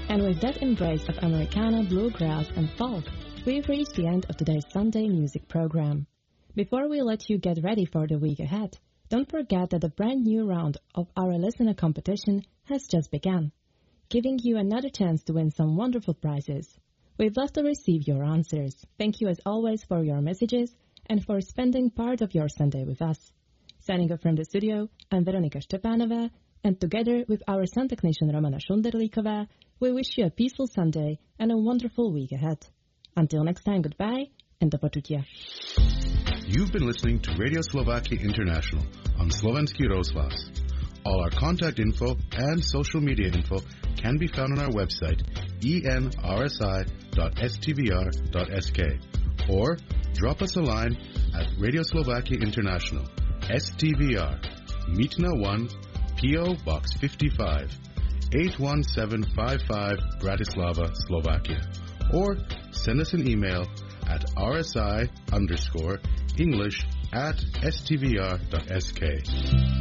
And with that embrace of Americana, bluegrass, and folk, we've reached the end of today's Sunday music program. Before we let you get ready for the week ahead, don't forget that a brand new round of our listener competition has just begun, giving you another chance to win some wonderful prizes. We'd love to receive your answers. Thank you as always for your messages and for spending part of your Sunday with us. Signing off from the studio, I'm Veronika Szczepanova, and together with our sound technician Romana Šunderlíková, we wish you a peaceful Sunday and a wonderful week ahead. Until next time, goodbye and do počutia. You've been listening to Radio Slovakia International on Slovenský rozhlas. All our contact info and social media info can be found on our website enrsi.stvr.sk or drop us a line at Radio Slovakia International, STVR, Mítna 1, P.O. Box 55, 81755, Bratislava, Slovakia. Or send us an email at rsi_English@stvr.sk.